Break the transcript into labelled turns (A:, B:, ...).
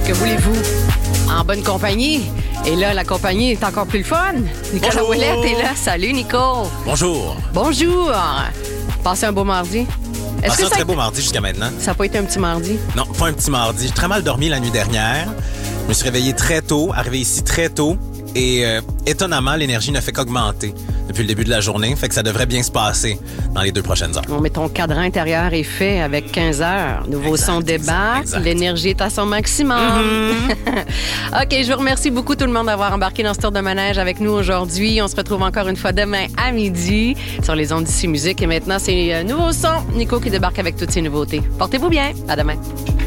A: que voulez-vous? En bonne compagnie. Et là, la compagnie est encore plus le fun. Nicolas Ouellette est là. Salut, Nico.
B: Bonjour.
A: Bonjour. Passez un beau mardi.
B: Passez un très beau mardi jusqu'à maintenant.
A: Ça n'a pas été un petit mardi?
B: Non, pas un petit mardi. J'ai très mal dormi la nuit dernière. Je me suis réveillé très tôt, arrivé ici très tôt. Et étonnamment, l'énergie ne fait qu'augmenter depuis le début de la journée. Fait que ça devrait bien se passer dans les 2 prochaines heures.
A: Bon, mais ton cadran intérieur est fait avec 15 heures. Nouveau son débarque. L'énergie est à son maximum. OK, je vous remercie beaucoup tout le monde d'avoir embarqué dans ce tour de manège avec nous aujourd'hui. On se retrouve encore une fois demain à midi sur les ondes d'ici musique. Et maintenant, c'est nouveau son. Nico qui débarque avec toutes ses nouveautés. Portez-vous bien. À demain.